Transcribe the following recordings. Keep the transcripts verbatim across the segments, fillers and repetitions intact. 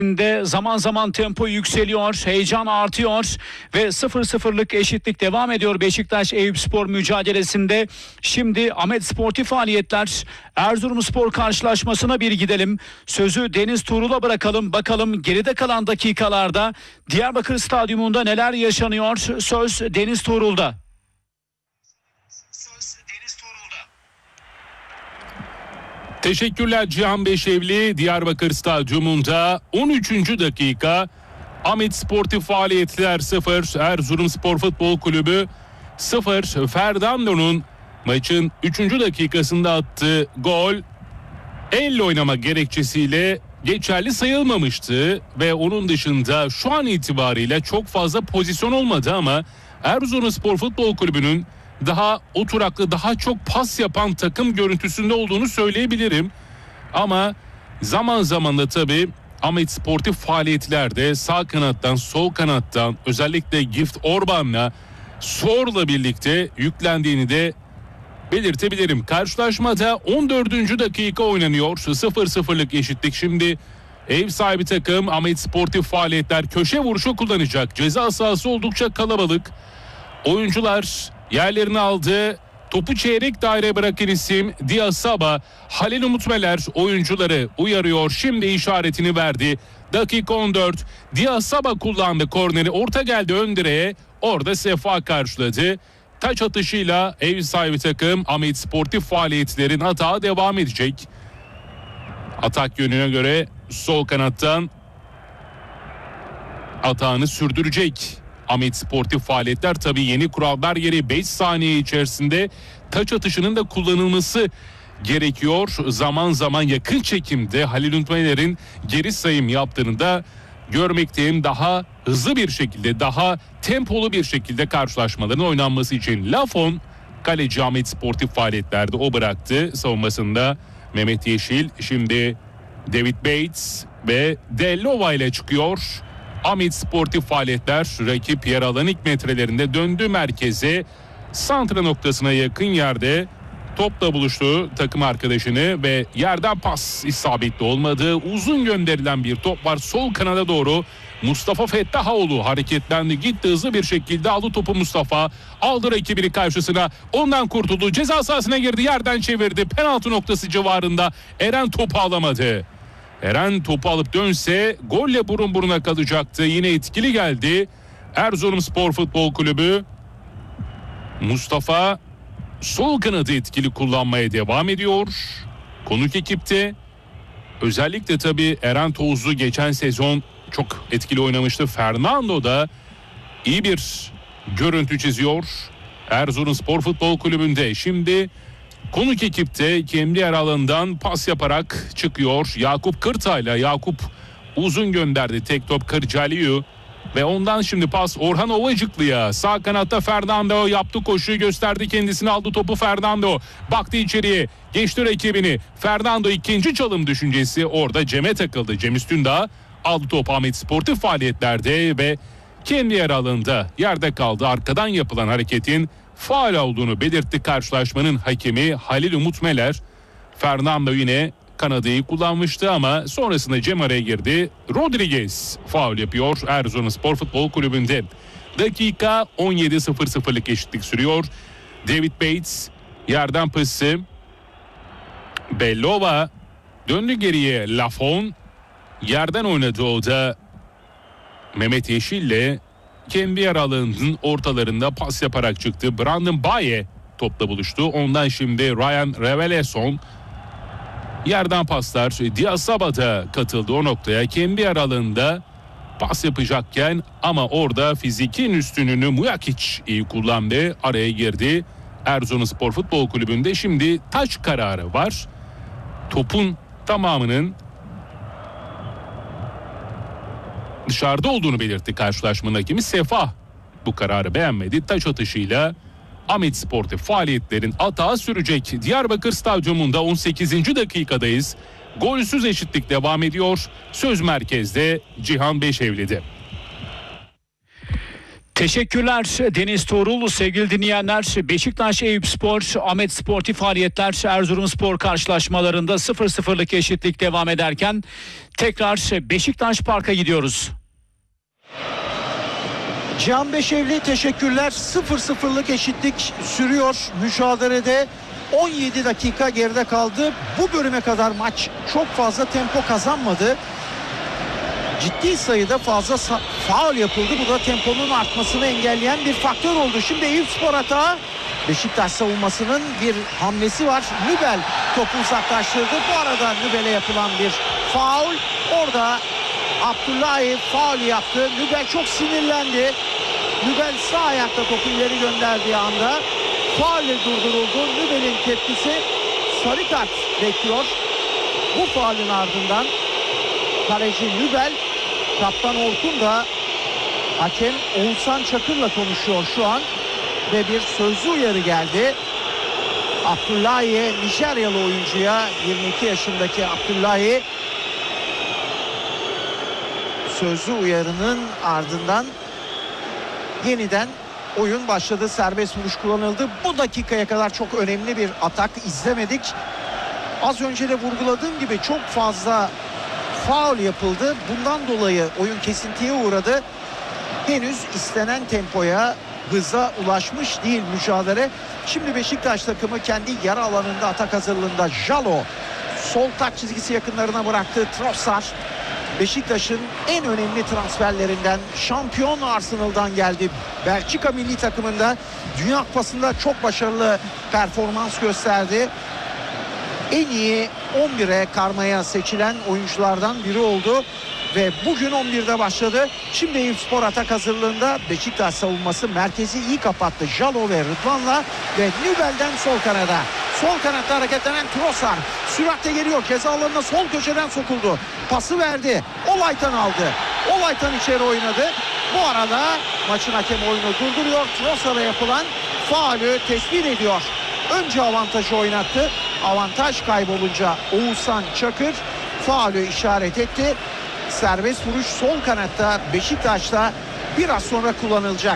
de zaman zaman tempo yükseliyor, heyecan artıyor ve sıfır sıfırlık eşitlik devam ediyor Beşiktaş Eyüpspor mücadelesinde. Şimdi Ahmet Sportif Faaliyetler Erzurumspor karşılaşmasına bir gidelim. Sözü Deniz Tuğrul'a bırakalım. Bakalım geride kalan dakikalarda Diyarbakır Stadyumunda neler yaşanıyor? Söz Deniz Tuğrul'da. Teşekkürler Cihan Beşevli. Diyarbakır Stadyumunda on üçüncü dakika. Ahmet Sportif Faaliyetler sıfır, Erzurumspor Futbol Kulübü sıfır. Fernando'nun maçın üçüncü dakikasında attığı gol elle oynama gerekçesiyle geçerli sayılmamıştı ve onun dışında şu an itibariyle çok fazla pozisyon olmadı ama Erzurumspor Futbol Kulübü'nün daha oturaklı, daha çok pas yapan takım görüntüsünde olduğunu söyleyebilirim. Ama zaman zaman da tabii Ahmet Sportif Faaliyetlerde sağ kanattan, sol kanattan özellikle Gift Orban'la Sor'la birlikte yüklendiğini de belirtebilirim. Karşılaşmada on dördüncü dakika oynanıyor. sıfır sıfırlık eşitlik. Şimdi ev sahibi takım Ahmet Sportif Faaliyetler köşe vuruşu kullanacak. Ceza sahası oldukça kalabalık. Oyuncular yerlerini aldı. Topu çeyrek daire bırakan isim Diasaba. Halil Umutmeler oyuncuları uyarıyor. Şimdi işaretini verdi. Dakika on dört. Diasaba kullandı korneri. Orta geldi ön direğe. Orada Sefa karşıladı. Taç atışıyla ev sahibi takım Ahmet Sportif Faaliyetlerin hata devam edecek. Atak yönüne göre sol kanattan atağını sürdürecek Ahmet Sportif Faaliyetler. Tabii yeni kurallar yeri beş saniye içerisinde taç atışının da kullanılması gerekiyor. Zaman zaman yakın çekimde Halil Umutmeler'in geri sayım yaptığını da görmekteyim. Daha hızlı bir şekilde, daha tempolu bir şekilde karşılaşmaların oynanması için Lafon kaleci Ahmet Sportif Faaliyetlerde o bıraktı. Savunmasında Mehmet Yeşil, şimdi David Bates ve Dellova ile çıkıyor. Ahmet Sportif Faaliyetler rakip yer alan ilk metrelerinde döndü merkeze. Santra noktasına yakın yerde topla buluştu takım arkadaşını ve yerden pas isabetli olmadı. Uzun gönderilen bir top var sol kanada doğru. Mustafa Fettahoğlu hareketlendi, gitti hızlı bir şekilde, aldı topu Mustafa, aldı rakibini karşısına, ondan kurtuldu, ceza sahasına girdi, yerden çevirdi, penaltı noktası civarında. Eren topu alamadı. Eren topu alıp dönse golle burun buruna kalacaktı. Yine etkili geldi Erzurumspor Futbol Kulübü. Mustafa sol kanadı etkili kullanmaya devam ediyor. Konuk ekipte özellikle tabii Eren Tozlu geçen sezon çok etkili oynamıştı. Fernando da iyi bir görüntü çiziyor Erzurumspor Futbol Kulübü'nde. Şimdi konuk ekipte kendi yer alanından pas yaparak çıkıyor Yakup Kırtay'la. Yakup uzun gönderdi tek top Kırcaliyu ve ondan şimdi pas Orhan Ovacıklı'ya. Sağ kanatta Fernando yaptı, koşuyu gösterdi, kendisini aldı topu Fernando. Baktı içeriye, geçti rakibini. Fernando ikinci çalım düşüncesi orada Cem'e takıldı. Cem Üstündağ aldı topu Ahmet Sportif Faaliyetlerde ve kendi yer alanında yerde kaldı. Arkadan yapılan hareketin faul olduğunu belirtti karşılaşmanın hakemi Halil Umutmeler. Fernando yine kanadı kullanmıştı ama sonrasında Cem araya girdi. Rodriguez faul yapıyor Erzurumspor Futbol Kulübü'nde. Dakika on yedi, sıfır sıfırlık eşitlik sürüyor. David Bates yerden pası. Bellova döndü geriye. Lafon yerden oynadı o da. Mehmet Yeşil'le kendi yer alanının ortalarında pas yaparak çıktı. Brandon Baye topla buluştu. Ondan şimdi Ryan Reveleson yerden paslar. Diasaba da katıldı o noktaya. Kendi yer alanında pas yapacakken ama orada fizikin üstünlüğünü Mujakic iyi kullandı. Araya girdi. Erzurumspor Futbol Kulübü'nde şimdi taç kararı var. Topun tamamının dışarıda olduğunu belirtti karşılaşmanın hakemi. Sefa bu kararı beğenmedi. Taç atışıyla Ahmet Sportif Faaliyetlerin atağı sürecek. Diyarbakır Stadyumunda on sekizinci dakikadayız. Golsüz eşitlik devam ediyor. Söz merkezde Cihan Beşevli'de. Teşekkürler Deniz Tuğrul. Sevgili dinleyenler, Beşiktaş Eyüpspor, Ahmet Sportif Faaliyetler Erzurumspor karşılaşmalarında sıfır sıfırlık eşitlik devam ederken tekrar Beşiktaş Park'a gidiyoruz. Cihan Beşevli, teşekkürler. sıfır sıfırlık eşitlik sürüyor mücadelede. on yedi dakika geride kaldı. Bu bölüme kadar maç çok fazla tempo kazanmadı. Ciddi sayıda fazla faul yapıldı. Bu da temponun artmasını engelleyen bir faktör oldu. Şimdi Eyüpspor hata. Beşiktaş savunmasının bir hamlesi var. Nübel topu uzaklaştırdı. Bu arada Nübel'e yapılan bir faul. Orada Abdullahi faul yaptı. Nübel çok sinirlendi. Nübel sağ ayakta topu ileri gönderdiği anda faulle durduruldu. Nübel'in tepkisi sarı kart bekliyor. Bu faulün ardından kaleci Nübel, kaptan Orkun da hakem Oğuzhan Çakır'la konuşuyor şu an ve bir sözlü uyarı geldi. Abdullahi, Nijeryalı oyuncuya, yirmi iki yaşındaki Abdullahi, sözlü uyarının ardından yeniden oyun başladı. Serbest vuruş kullanıldı. Bu dakikaya kadar çok önemli bir atak izlemedik. Az önce de vurguladığım gibi çok fazla faul yapıldı. Bundan dolayı oyun kesintiye uğradı. Henüz istenen tempoya, hıza ulaşmış değil mücadele. Şimdi Beşiktaş takımı kendi yarı alanında atak hazırlığında. Jalo sol taç çizgisi yakınlarına bıraktı. Trossard Beşiktaş'ın en önemli transferlerinden, şampiyon Arsenal'dan geldi. Belçika milli takımında Dünya Kupası'nda çok başarılı performans gösterdi. En iyi on bire karmaya seçilen oyunculardan biri oldu ve bugün on birde başladı. Şimdi Eyüpspor atak hazırlığında. Beşiktaş savunması merkezi iyi kapattı. Jalo ve Rıdvan'la ve Nübel'den sol kanada. Sol kanatta hareketlenen Trossard süratle geliyor. Ceza alanına sol köşeden sokuldu. Pası verdi. Olaytan aldı. Olaytan içeri oynadı. Bu arada maçın hakemi oyunu durduruyor. Trossard'a yapılan faulü tespit ediyor. Önce avantajı oynattı. Avantaj kaybolunca Oğuzhan Çakır faulü işaret etti. Serbest vuruş sol kanatta Beşiktaş'ta biraz sonra kullanılacak.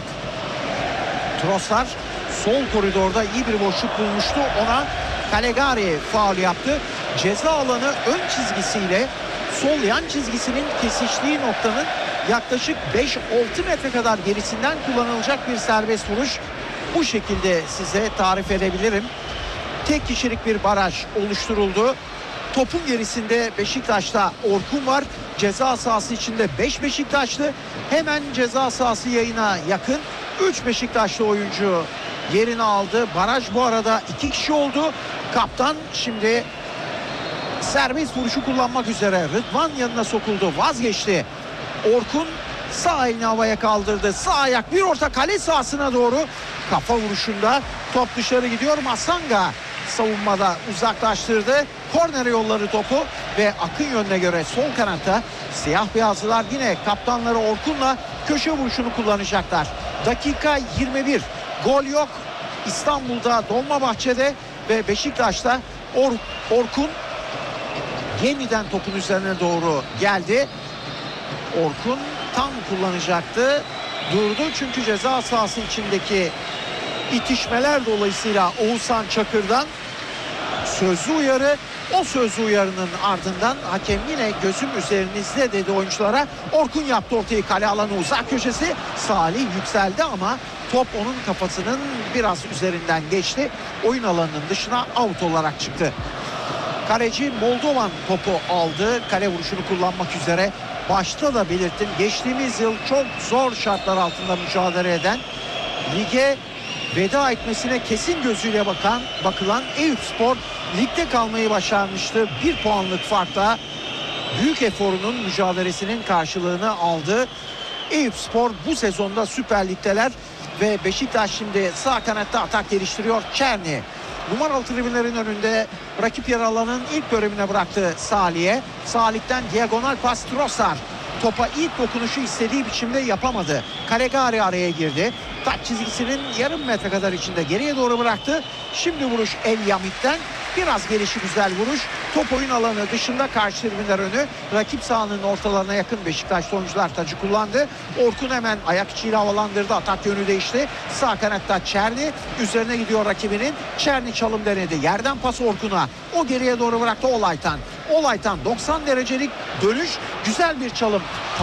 Trossard sol koridorda iyi bir boşluk bulmuştu. Ona Calegari faul yaptı. Ceza alanı ön çizgisiyle sol yan çizgisinin kesiştiği noktanın yaklaşık beş altı metre kadar gerisinden kullanılacak bir serbest vuruş. Bu şekilde size tarif edebilirim. Tek kişilik bir baraj oluşturuldu. Topun gerisinde Beşiktaş'ta Orkun var. Ceza sahası içinde beş Beşiktaşlı. Hemen ceza sahası yayına yakın üç Beşiktaşlı oyuncu yerini aldı. Baraj bu arada iki kişi oldu. Kaptan şimdi serbest vuruşu kullanmak üzere. Rıdvan yanına sokuldu. Vazgeçti. Orkun sağ elini havaya kaldırdı. Sağ ayak bir orta kale sahasına doğru. Kafa vuruşunda top dışarı gidiyor. Masanga savunmada uzaklaştırdı. Kornere yolladı topu ve akın yönüne göre sol kanatta siyah beyazlılar yine kaptanları Orkun'la köşe vuruşunu kullanacaklar. Dakika yirmi bir. Gol yok. İstanbul'da Dolmabahçe'de ve Beşiktaş'ta Or Orkun yeniden topun üzerine doğru geldi. Orkun tam kullanacaktı. Durdu çünkü ceza sahası içindeki itişmeler dolayısıyla Oğuzhan Çakır'dan sözlü uyarı. O sözlü uyarının ardından hakem yine gözüm üzerinizde dedi oyunculara. Orkun yaptı ortayı, kale alanı uzak köşesi. Salih yükseldi ama top onun kafasının biraz üzerinden geçti. Oyun alanının dışına out olarak çıktı. Kaleci Moldovan topu aldı. Kale vuruşunu kullanmak üzere. Başta da belirttim. Geçtiğimiz yıl çok zor şartlar altında mücadele eden, lige veda etmesine kesin gözüyle bakan, bakılan Eyüpspor ligde kalmayı başarmıştı. Bir puanlık farkla büyük eforunun, mücadelesinin karşılığını aldı. Eyüpspor bu sezonda Süper Lig'deler ve Beşiktaş şimdi sağ kanatta atak geliştiriyor. Çerni numaralı tribünlerin önünde rakip yer alanın ilk bölümüne bıraktı Salih'e. Salih'ten diagonal pas Trossard. Topa ilk dokunuşu istediği biçimde yapamadı. Calegari araya girdi. Taç çizgisinin yarım metre kadar içinde geriye doğru bıraktı. Şimdi vuruş El Yamit'ten. Biraz gelişi güzel vuruş. Top oyun alanı dışında, karşı tribünler önü. Rakip sahanın ortalarına yakın Beşiktaşlı oyuncular tacı kullandı. Orkun hemen ayak içiyle havalandırdı. Atak yönü değişti. Sağ kanatta Çerni. Üzerine gidiyor rakibinin. Çerni çalım denedi. Yerden pas Orkun'a. O geriye doğru bıraktı Olaytan. Olaytan doksan derecelik dönüş. Güzel bir çalım.